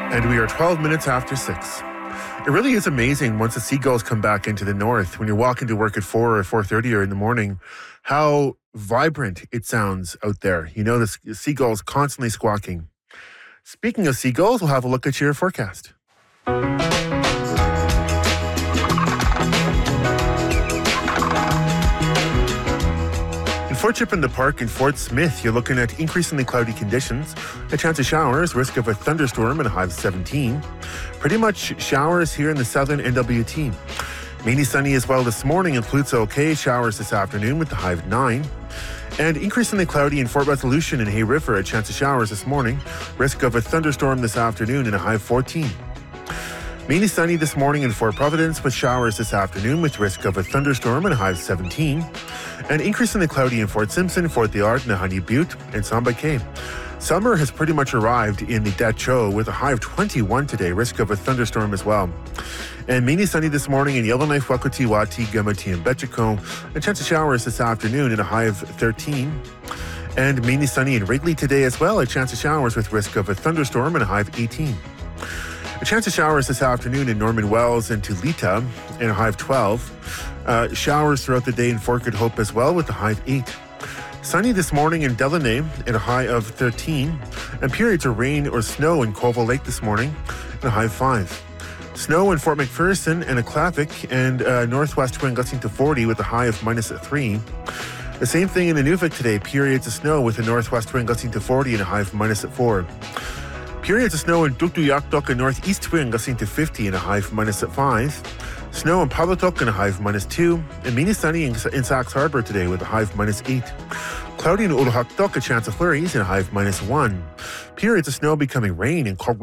And we are 12 minutes after 6. It really is amazing once the seagulls come back into the north, when you're walking to work at 4 or 4:30 or in the morning, how vibrant it sounds out there. You know, the seagulls constantly squawking. Speaking of seagulls, we'll have a look at your forecast. Fort Chip in the Park in Fort Smith, you're looking at increasingly cloudy conditions, a chance of showers, risk of a thunderstorm and a high of 17. Pretty much showers here in the southern NWT. Mainly sunny as well this morning in Pluto, okay, showers this afternoon with the high of 9. And increasingly cloudy in Fort Resolution and Hay River, a chance of showers this morning, risk of a thunderstorm this afternoon and a high of 14. Mainly sunny this morning in Fort Providence with showers this afternoon with risk of a thunderstorm and a high of 17. And increasingly cloudy in Fort Simpson, Fort Liard, Nahanni Butte, and Samba Cay. Summer has pretty much arrived in the Decho with a high of 21 today, risk of a thunderstorm as well. And mainly sunny this morning in Yellowknife, Waikoti, Wati, Gamati, and Betchiko. A chance of showers this afternoon and a high of 13. And mainly sunny in Wrigley today as well, a chance of showers with risk of a thunderstorm and a high of 18. A chance of showers this afternoon in Norman Wells and Tulita and a high of 12. Showers throughout the day in Fort Good Hope as well with a high of 8. Sunny this morning in Delaney and a high of 13. And periods of rain or snow in Colville Lake this morning and a high of 5. Snow in Fort McPherson and Aklavik and northwest wind gusting to 40 with a high of minus 3. The same thing in Inuvik today, periods of snow with a northwest wind gusting to 40 and a high of minus 4. Periods of snow in Tuktoyaktuk and northeast wind gusting to 50 and a high of minus 5. Snow in Pawtucket and a high of minus 2. And mainly sunny in Sax Harbor today with a high of minus 8. Cloudy in Uluhaktuk, a chance of flurries and a high of minus 1. Periods of snow becoming rain in